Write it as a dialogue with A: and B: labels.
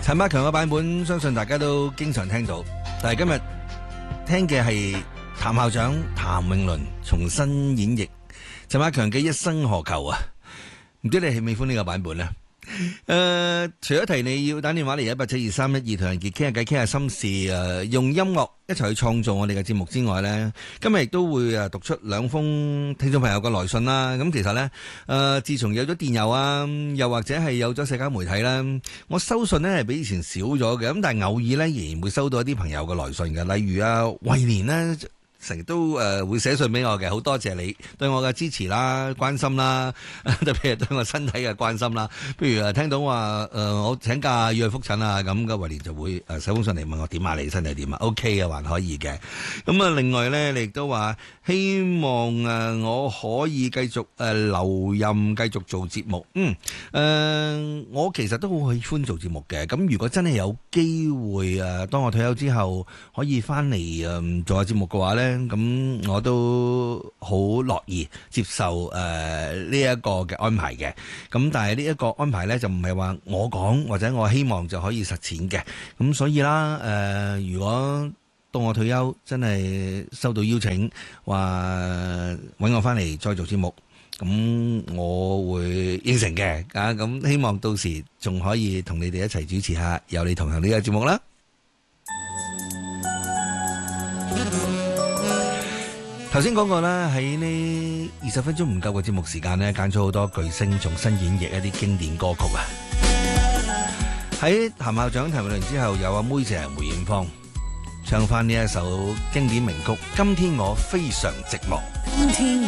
A: 陳百強嘅版本，相信大家都經常聽到。但係今日聽嘅係譚校長譚詠麟重新演繹陳百強嘅《一生何求》啊！唔知你喜唔喜歡呢個版本呢？除咗提你要打電話嚟1872312同人傑傾下偈傾下心事，用音樂一齊去創造我哋嘅節目之外呢，今日亦都會讀出2封聽眾朋友嘅來信啦。咁其實呢，自從有咗電郵啊，又或者係有咗社交媒體啦，我收信呢係比以前少咗嘅。咁但係偶爾呢，仍然會收到一啲朋友嘅來信嘅，例如慧蓮呢。成日都會寫信俾我嘅，好多謝你對我嘅支持啦、關心啦，特別係對我身體嘅關心啦。譬如聽到話我請假要去覆診啊，咁嘅慧蓮就會寫封信嚟問我點啊，你身體點啊 ？OK 嘅，還可以嘅。咁啊，另外咧，你亦都話希望我可以繼續留任，繼續做節目。我其實都好喜歡做節目嘅。咁如果真係有機會當我退休之後可以翻嚟做下節目嘅話咧，咁我都好樂意接受呢一個嘅安排嘅。咁但係呢一個安排呢，就唔係話我講或者我希望就可以實踐嘅。咁所以啦，如果到我退休真係收到邀請，話搵我翻嚟再做節目，咁我會應承嘅。咁希望到時仲可以同你哋一齊主持下有你同行呢個節目啦。頭先講過啦，喺呢20分鐘唔夠嘅節目時間呢，揀咗好多巨星重新演繹一啲經典歌曲啊！喺譚校長譚詠麟之後，有阿妹姐梅艷芳唱翻呢一首經典名曲《今天我非常寂寞》。
B: 今天